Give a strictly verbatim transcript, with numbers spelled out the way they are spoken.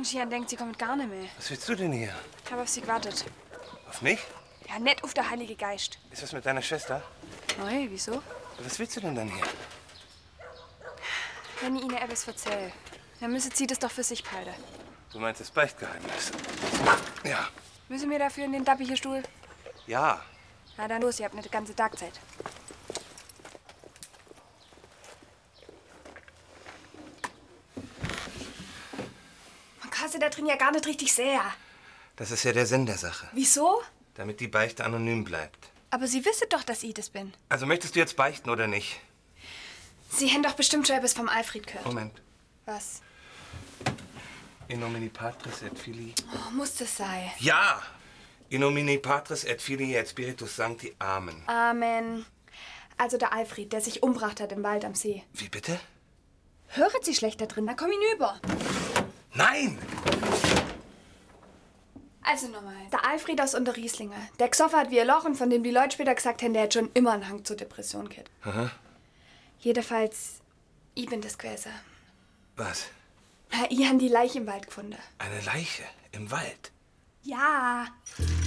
Und Gian denkt, sie kommt gar nicht mehr. Was willst du denn hier? Ich habe auf sie gewartet. Auf mich? Ja, nicht auf der Heilige Geist. Ist was mit deiner Schwester? Neu, wieso? Was willst du denn dann hier? Wenn ich Ihnen etwas erzähle, dann müssen Sie das doch für sich behalten. Du meinst das Beichtgeheimnis? Ja. Müssen wir dafür in den dappigen Stuhl? Ja. Na dann los, ihr habt eine ganze Tagzeit. Man kann sie da drin ja gar nicht richtig sehen. Das ist ja der Sinn der Sache. Wieso? Damit die Beichte anonym bleibt. Aber Sie wissen doch, dass ich das bin. Also möchtest du jetzt beichten oder nicht? Sie haben doch bestimmt schon etwas vom Alfred gehört. Moment. Was? In nomine Patris et Filii. Oh, muss das sein? Ja! In nomine Patris et Filii et Spiritus Sancti. Amen. Amen. Also der Alfred, der sich umgebracht hat im Wald am See. Wie bitte? Hören Sie schlecht da drin, dann komm ich über. Nein! Also nochmal. Der Alfred aus Unterrieslinger. Der gesoffen hat wie ein Loch und von dem die Leute später gesagt haben, der hat schon immer einen Hang zur Depression gehabt. Aha. Jedenfalls, ich bin das gewesen. Was? Na, ich han die Leiche im Wald gefunden. Eine Leiche im Wald? Ja.